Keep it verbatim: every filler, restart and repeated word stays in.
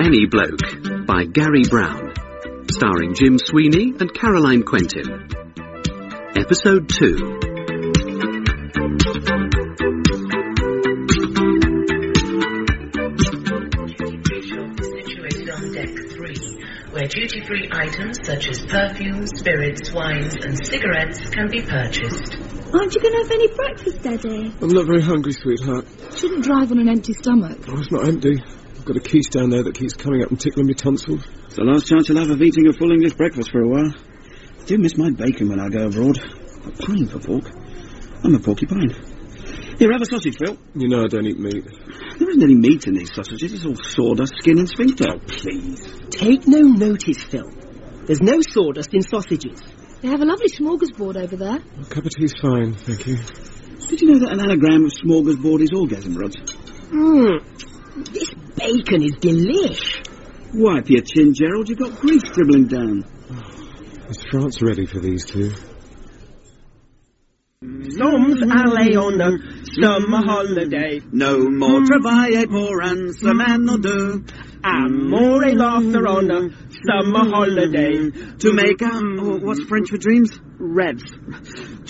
Any Bloke by Gary Brown, starring Jim Sweeney and Caroline Quentin. Episode two. Situated on deck three, where duty-free items such as perfumes, spirits, wines and cigarettes can be purchased. Aren't you going to have any breakfast, Daddy? I'm not very hungry, sweetheart. Shouldn't drive on an empty stomach. Oh, it's not empty. I've got a quiche down there that keeps coming up and tickling my tonsils. It's the last chance I'll have of eating a full English breakfast for a while. I do miss my bacon when I go abroad. A pine for pork. I'm a porcupine. Here, have a sausage, Phil. You know I don't eat meat. There isn't any meat in these sausages. It's all sawdust, skin and sphincter. Oh, please. Take no notice, Phil. There's no sawdust in sausages. They have a lovely smorgasbord over there. A cup of tea's fine, thank you. Did you know that an anagram of smorgasbord is orgasm rods? Mmm. This bacon is delish. Wipe your chin, Gerald. You've got grease dribbling down. Is France ready for these two? Soms allez on a summer holiday. No more travailler pour un semaine or deux. Amore laughter on a summer holiday. To make a... Oh, what's French for dreams? Rêve.